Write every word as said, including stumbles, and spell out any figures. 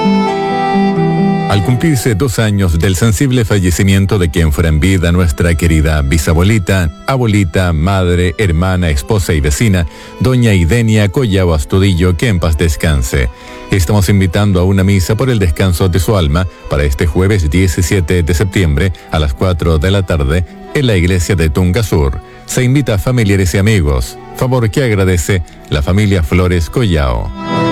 Al cumplirse dos años del sensible fallecimiento de quien fuera en vida nuestra querida bisabuelita, abuelita, madre, hermana, esposa y vecina, doña Idenia Collao Astudillo, que en paz descanse, estamos invitando a una misa por el descanso de su alma para este jueves diecisiete de septiembre a las cuatro de la tarde en la iglesia de Tungasur. Se invita a familiares y amigos, favor que agradece la familia Flores Collao.